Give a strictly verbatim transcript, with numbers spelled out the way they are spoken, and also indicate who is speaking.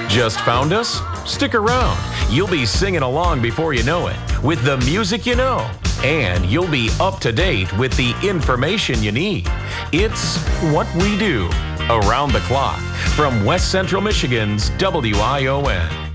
Speaker 1: Just found us? Stick around. You'll be singing along before you know it with the music you know. And you'll be up to date with the information you need. It's What We Do, around the clock, from West Central Michigan's W I O N.